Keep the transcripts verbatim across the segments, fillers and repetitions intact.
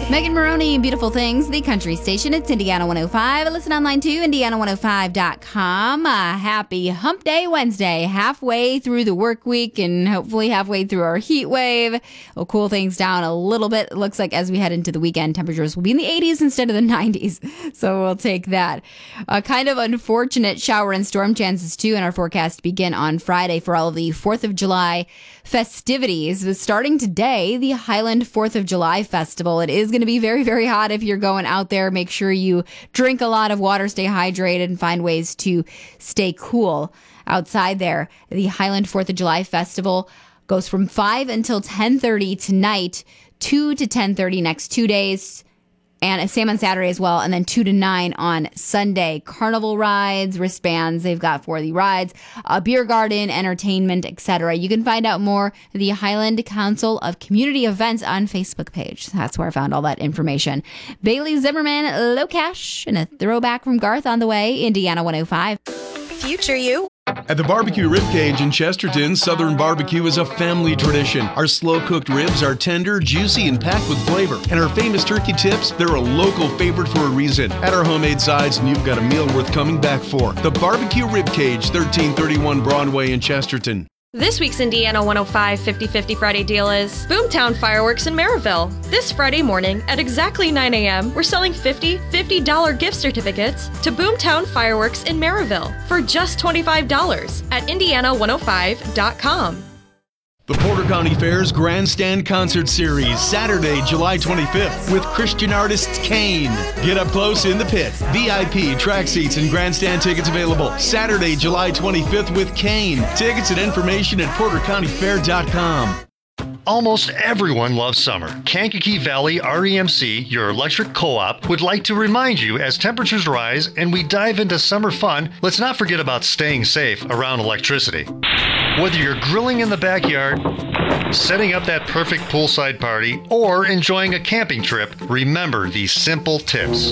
Megan Maroney, Beautiful Things, the country station. It's Indiana one oh five. Listen online too, indiana one oh five dot com. Uh, happy Hump Day Wednesday. Halfway through the work week and hopefully halfway through our heat wave. We'll cool things down a little bit. It looks like as we head into the weekend, temperatures will be in the eighties instead of the nineties. So we'll take that. A kind of unfortunate shower and storm chances too in our forecast begin on Friday for all of the fourth of July festivities. Starting today, the Highland fourth of July Festival. It is going to be very, very hot if you're going out there. Make sure you drink a lot of water, stay hydrated, and find ways to stay cool outside there. The Highland fourth of July Festival goes from five until ten thirty tonight, two to ten thirty next two days. And same on Saturday as well, and then two to nine on Sunday. Carnival rides, wristbands they've got for the rides, a beer garden, entertainment, et cetera. You can find out more at the Highland Council of Community Events on Facebook page. That's where I found all that information. Bailey Zimmerman, Low Cash, and a throwback from Garth on the way. Indiana one oh five. Future you. At the Barbecue Ribcage in Chesterton, Southern barbecue is a family tradition. Our slow-cooked ribs are tender, juicy, and packed with flavor. And our famous turkey tips, they're a local favorite for a reason. At our homemade sides, and you've got a meal worth coming back for. The Barbecue Ribcage, thirteen thirty-one Broadway in Chesterton. This week's Indiana one oh five fifty fifty Friday deal is Boomtown Fireworks in Maryville. This Friday morning at exactly nine a.m., we're selling fifty fifty dollars gift certificates to Boomtown Fireworks in Maryville for just twenty-five dollars at indiana one oh five dot com. The Porter County Fair's Grandstand Concert Series, Saturday, July twenty-fifth, with Christian artists Kane. Get up close in the pit. V I P, track seats, and grandstand tickets available. Saturday, July twenty-fifth with Kane. Tickets and information at porter county fair dot com. Almost everyone loves summer. Kankakee Valley R E M C, your electric co-op, would like to remind you as temperatures rise and we dive into summer fun, let's not forget about staying safe around electricity. Whether you're grilling in the backyard, setting up that perfect poolside party, or enjoying a camping trip, remember these simple tips.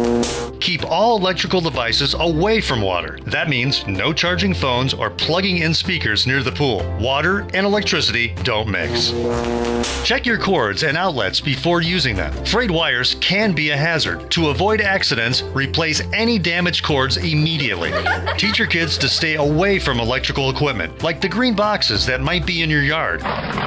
Keep all electrical devices away from water. That means no charging phones or plugging in speakers near the pool. Water and electricity don't mix. Check your cords and outlets before using them. Frayed wires can be a hazard. To avoid accidents, replace any damaged cords immediately. Teach your kids to stay away from electrical equipment, like the green boxes that might be in your yard.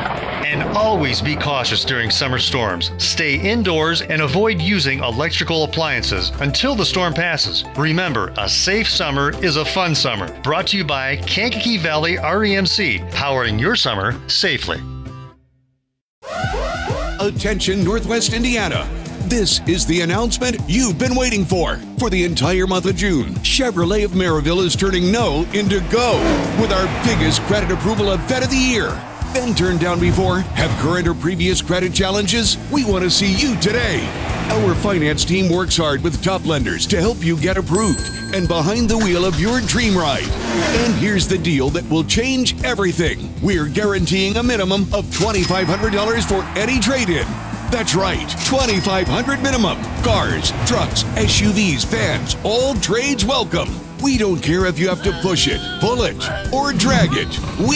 And always be cautious during summer storms. Stay indoors and avoid using electrical appliances until the storm passes. Remember, a safe summer is a fun summer. Brought to you by Kankakee Valley R E M C, powering your summer safely. Attention Northwest Indiana. This is the announcement you've been waiting for. For the entire month of June, Chevrolet of Maryville is turning no into go with our biggest credit approval event of the year. Been turned down before? Have current or previous credit challenges? We want to see you today. Our finance team works hard with top lenders to help you get approved and behind the wheel of your dream ride. And here's the deal that will change everything. We're guaranteeing a minimum of twenty-five hundred dollars for any trade-in. That's right, twenty-five hundred dollars minimum. Cars, trucks, S U Vs, vans, all trades welcome. We don't care if you have to push it, pull it, or drag it. We